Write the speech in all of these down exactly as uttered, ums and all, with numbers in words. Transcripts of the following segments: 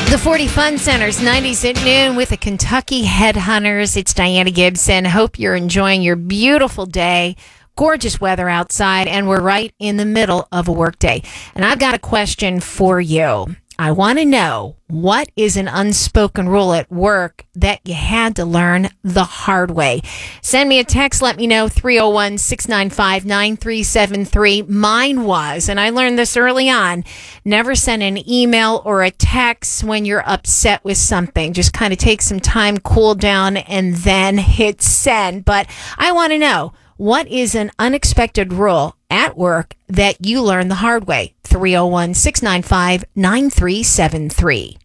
The forty Fun Center's nineties at noon with the Kentucky Headhunters. It's Diana Gibson. Hope you're enjoying your beautiful day. Gorgeous weather outside, and we're right in the middle of a work day. And I've got a question for you. I want to know, what is an unspoken rule at work that you had to learn the hard way? Send me a text. Let me know, three oh one, six nine five, nine three seven three. Mine was, and I learned this early on, never send an email or a text when you're upset with something. Just kind of take some time, cool down, and then hit send. But I want to know, what is an unexpected rule at work that you learned the hard way? three oh one, six nine five, nine three seven three.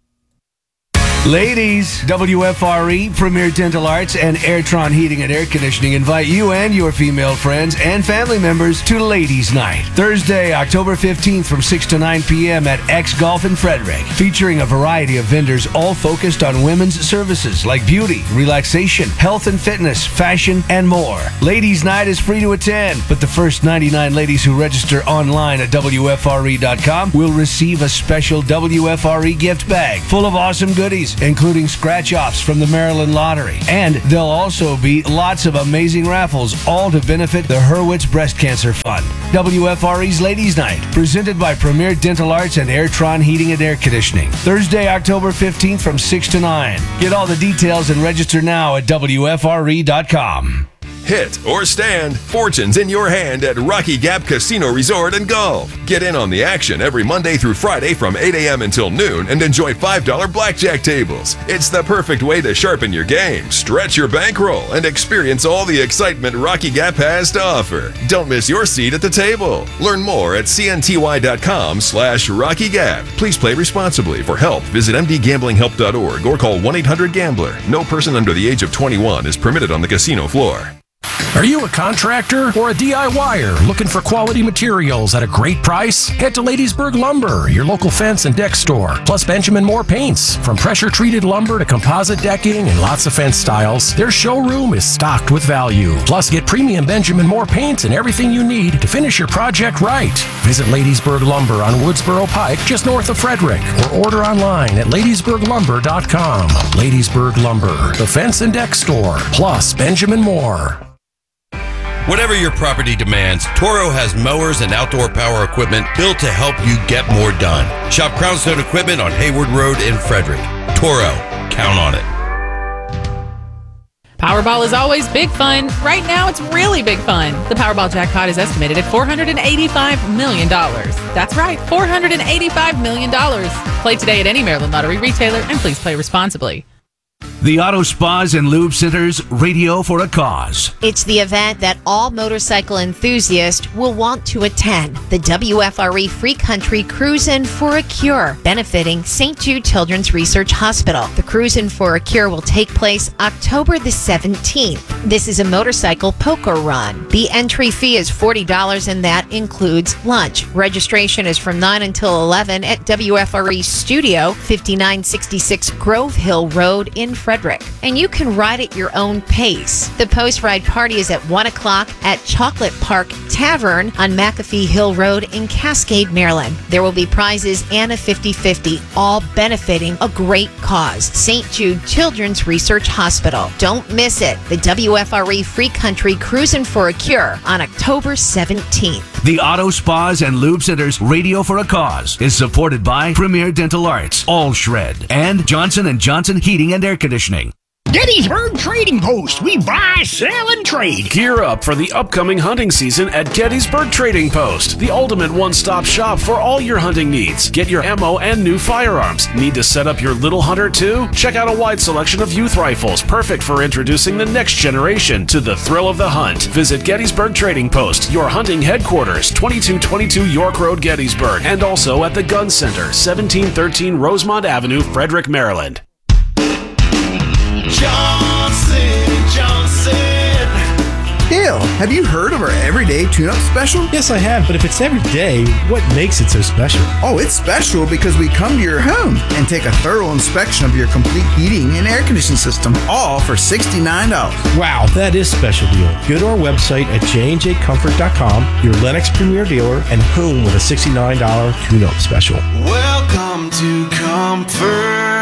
Ladies, W F R E, Premier Dental Arts, and Airtron Heating and Air Conditioning invite you and your female friends and family members to Ladies Night, Thursday, October fifteenth from six to nine p.m. at X Golf in Frederick, featuring a variety of vendors all focused on women's services like beauty, relaxation, health and fitness, fashion, and more. Ladies Night is free to attend, but the first ninety-nine ladies who register online at W F R E dot com will receive a special W F R E gift bag full of awesome goodies, including scratch-offs from the Maryland Lottery. And there'll also be lots of amazing raffles, all to benefit the Hurwitz Breast Cancer Fund. W F R E's Ladies Night, presented by Premier Dental Arts and Airtron Heating and Air Conditioning. Thursday, October fifteenth from six to nine. Get all the details and register now at W F R E dot com. Hit or stand, fortunes in your hand at Rocky Gap Casino Resort and Golf. Get in on the action every Monday through Friday from eight a.m. until noon and enjoy five dollar blackjack tables. It's the perfect way to sharpen your game, stretch your bankroll, and experience all the excitement Rocky Gap has to offer. Don't miss your seat at the table. Learn more at C N T Y dot com slash Rocky Gap. Please play responsibly. For help, visit M D gambling help dot org or call one eight hundred gambler. No person under the age of twenty-one is permitted on the casino floor. Are you a contractor or a DIYer looking for quality materials at a great price? Head to Ladiesburg Lumber, your local fence and deck store, plus Benjamin Moore paints. From pressure-treated lumber to composite decking and lots of fence styles, their showroom is stocked with value. Plus, get premium Benjamin Moore paints and everything you need to finish your project right. Visit Ladiesburg Lumber on Woodsboro Pike, just north of Frederick, or order online at ladiesburg lumber dot com. Ladiesburg Lumber, the fence and deck store, plus Benjamin Moore. Whatever your property demands, Toro has mowers and outdoor power equipment built to help you get more done. Shop Crownstone Equipment on Hayward Road in Frederick. Toro, count on it. Powerball is always big fun. Right now, it's really big fun. The Powerball jackpot is estimated at four hundred eighty-five million dollars. That's right, four hundred eighty-five million dollars. Play today at any Maryland Lottery retailer, and please play responsibly. The Auto Spas and Lube Center's Radio for a Cause. It's the event that all motorcycle enthusiasts will want to attend. The W F R E Free Country Cruisin' for a Cure, benefiting Saint Jude Children's Research Hospital. The Cruisin' for a Cure will take place October the seventeenth. This is a motorcycle poker run. The entry fee is forty dollars, and that includes lunch. Registration is from nine until eleven at W F R E Studio, fifty-nine sixty-six Grove Hill Road in Frederick. And you can ride at your own pace. The post-ride party is at one o'clock at Chocolate Park Tavern on McAfee Hill Road in Cascade, Maryland. There will be prizes and a fifty-fifty, all benefiting a great cause, Saint Jude Children's Research Hospital. Don't miss it. The W F R E Free Country Cruisin' for a Cure on October seventeenth. The Auto Spas and Lube Center's Radio for a Cause is supported by Premier Dental Arts, All Shred, and Johnson and Johnson Heating and Air Conditioning. Gettysburg Trading Post. We buy, sell, and trade. Gear up for the upcoming hunting season at Gettysburg Trading Post, the ultimate one-stop shop for all your hunting needs. Get your ammo and new firearms. Need to set up your little hunter too? Check out a wide selection of youth rifles, perfect for introducing the next generation to the thrill of the hunt. Visit Gettysburg Trading Post, your hunting headquarters, twenty-two twenty-two York Road, Gettysburg, and also at the Gun Center, seventeen thirteen Rosemont Avenue, Frederick, Maryland. Johnson and Johnson. Dale, have you heard of our everyday tune-up special? Yes, I have, but if it's every day, what makes it so special? Oh, it's special because we come to your home and take a thorough inspection of your complete heating and air conditioning system, all for sixty-nine dollars. Wow, that is special deal. Go to our website at j and j comfort dot com, your Lennox Premier dealer, and home with a sixty-nine dollars tune-up special. Welcome to Comfort.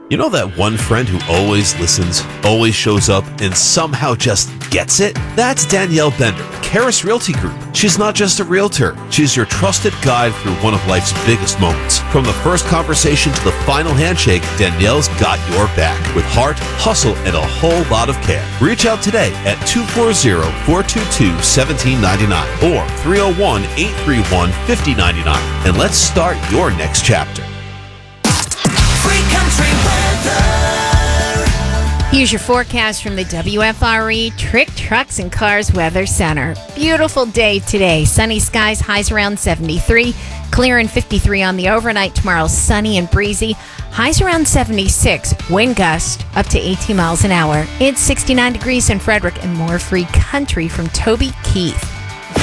You know that one friend who always listens, always shows up, and somehow just gets it? That's Danielle Bender, Karis Realty Group. She's not just a realtor. She's your trusted guide through one of life's biggest moments. From the first conversation to the final handshake, Danielle's got your back with heart, hustle, and a whole lot of care. Reach out today at two four zero, four two two, one seven nine nine or three oh one, eight three one, five oh nine nine, and let's start your next chapter. Free country weather. Here's your forecast from the W F R E Trick Trucks and Cars Weather Center. Beautiful day today. Sunny skies, highs around seventy-three. Clear and fifty-three on the overnight. Tomorrow, sunny and breezy. Highs around seventy-six. Wind gust up to eighteen miles an hour. It's sixty-nine degrees in Frederick and more free country from Toby Keith.